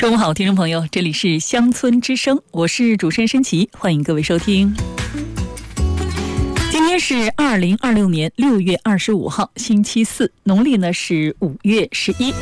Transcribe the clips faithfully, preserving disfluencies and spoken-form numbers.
中午好，听众朋友，这里是乡村之声，我是主持人申琪，欢迎各位收听。今天是二零二六年六月二十五号，星期四，农历呢是五月十一。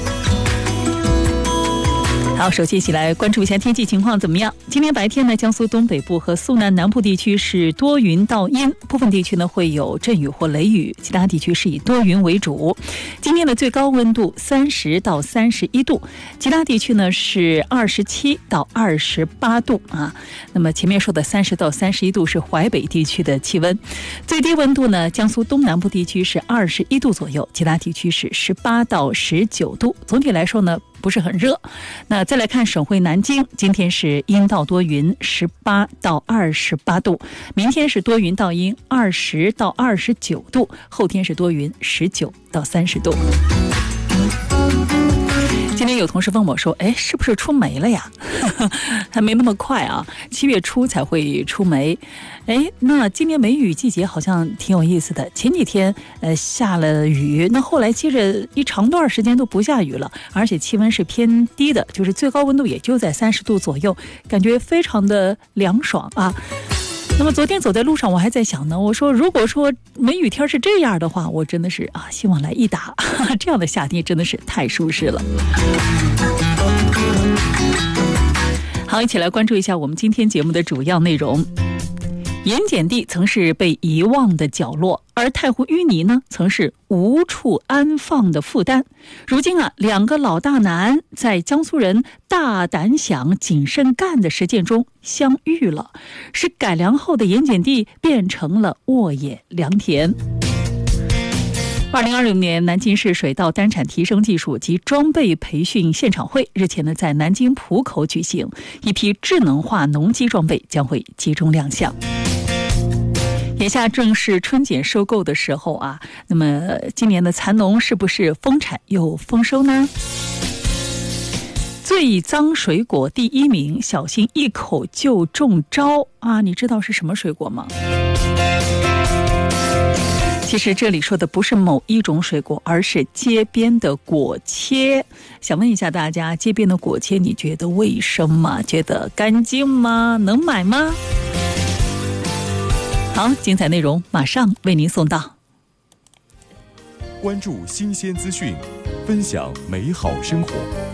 好，首先一起来关注一下天气情况怎么样。今天白天呢，江苏东北部和苏南南部地区是多云到阴，部分地区呢会有阵雨或雷雨，其他地区是以多云为主。今天的最高温度三十到三十一度，其他地区呢是二十七到二十八度啊。那么前面说的三十到三十一度是淮北地区的气温，最低温度呢，江苏东南部地区是二十一度左右，其他地区是十八到十九度。总体来说呢，不是很热。那再来看省会南京，今天是阴到多云，十八到二十八度；明天是多云到阴，二十到二十九度；后天是多云，十九到三十度。今天有同事问我说：“哎，是不是出梅了呀？”还没那么快啊，七月初才会出梅。哎，那今年梅雨季节好像挺有意思的。前几天呃下了雨，那后来接着一长段时间都不下雨了，而且气温是偏低的，就是最高温度也就在三十度左右，感觉非常的凉爽啊。那么昨天走在路上，我还在想呢，我说如果说梅雨天是这样的话，我真的是啊，希望来一打，这样的夏天真的是太舒适了。好，一起来关注一下我们今天节目的主要内容。盐碱地曾是被遗忘的角落，而太湖淤泥呢，曾是无处安放的负担。如今啊，两个老大难在江苏人大胆想、谨慎干的实践中相遇了，使改良后的盐碱地变成了沃野良田。二零二六年南京市水稻单产提升技术及装备培训现场会日前呢在南京浦口举行，一批智能化农机装备将会集中亮相。眼下正是春检收购的时候啊，那么今年的蚕农是不是丰产又丰收呢？最脏水果第一名，小心一口就中招啊！你知道是什么水果吗？其实这里说的不是某一种水果，而是街边的果切。想问一下大家，街边的果切你觉得卫生吗？觉得干净吗？能买吗？好，精彩内容马上为您送到。 关注新鲜资讯，分享美好生活。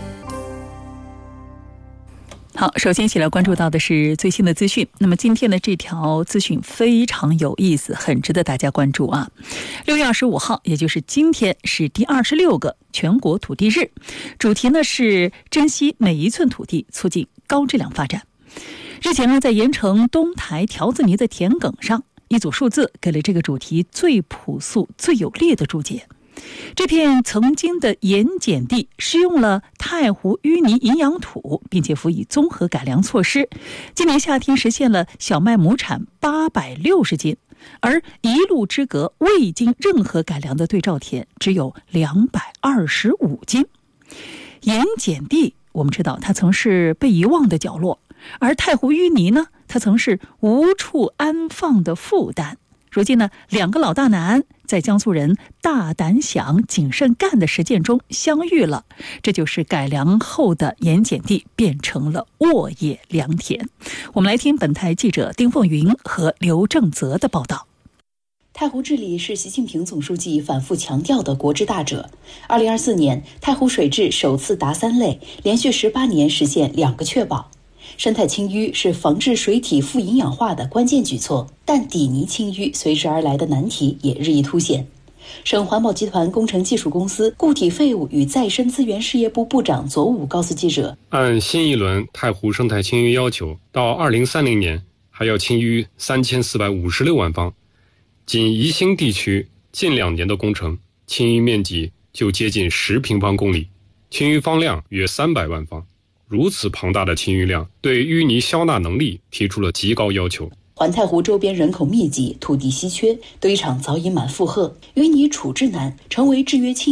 好，首先一起来关注到的是最新的资讯。那么今天的这条资讯非常有意思，很值得大家关注啊。六月二十五号，也就是今天，是第二十六个全国土地日，主题呢是珍惜每一寸土地，促进高质量发展。日前呢，在盐城东台条子泥的田埂上，一组数字给了这个主题最朴素、最有力的注解。这片曾经的盐碱地施用了太湖淤泥营养土，并且辅以综合改良措施，今年夏天实现了小麦亩产八百六十斤，而一路之隔未经任何改良的对照田只有两百二十五斤。盐碱地我们知道它曾是被遗忘的角落，而太湖淤泥呢，它曾是无处安放的负担。如今呢，两个老大难在江苏人大胆想、谨慎干的实践中相遇了，这就是改良后的盐碱地变成了沃野良田。我们来听本台记者丁凤云和刘正泽的报道。 太湖治理是习近平总书记反复强调的国之大者。二零二四年，太湖水质首次达三类，连续十八年实现两个确保。生态清淤是防治水体富营养化的关键举措，但底泥清淤随之而来的难题也日益凸显。省环保集团工程技术公司固体废物与再生资源事业部部长左武告诉记者， 按新一轮太湖生态清淤要求，到二零三零年还要清淤三千四百五十六万方，仅宜兴地区近两年的工程，清淤面积就接近十平方公里，清淤方量约三百万方。如此庞大的清淤量，对淤泥消纳能力提出了极高要求。 环太湖周边人口密集，土地稀缺，堆场早已满负荷，淤泥处置难，成为制约清